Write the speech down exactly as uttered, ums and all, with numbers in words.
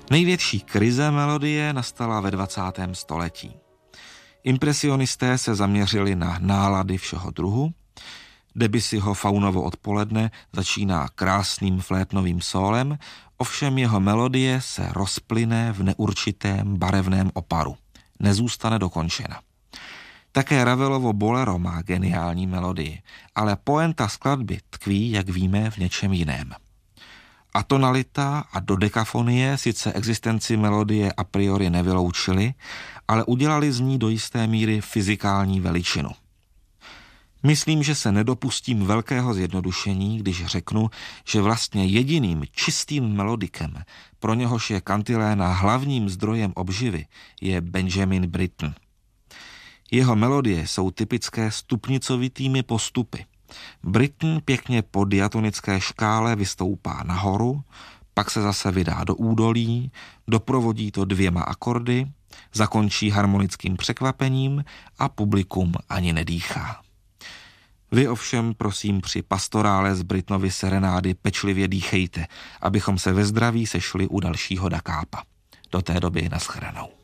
Největší krize melodie nastala ve dvacátém století. Impresionisté se zaměřili na nálady všeho druhu. Debussyho Faunovo odpoledne začíná krásným flétnovým sólem, ovšem jeho melodie se rozplyne v neurčitém barevném oparu. Nezůstane dokončena. Také Ravelovo Bolero má geniální melodii, ale poenta skladby tkví, jak víme, v něčem jiném. Atonalita a dodekafonie sice existenci melodie a priori nevyloučily, ale udělali z ní do jisté míry fyzikální veličinu. Myslím, že se nedopustím velkého zjednodušení, když řeknu, že vlastně jediným čistým melodikem, pro něhož je kantiléna hlavním zdrojem obživy, je Benjamin Britten. Jeho melodie jsou typické stupnicovitými postupy. Britten pěkně po diatonické škále vystoupá nahoru, pak se zase vydá do údolí, doprovodí to dvěma akordy, zakončí harmonickým překvapením a publikum ani nedýchá. Vy ovšem, prosím, při pastorále z Brittenovy serenády pečlivě dýchejte, abychom se ve zdraví sešli u dalšího Da Capa. Do té doby nashledanou.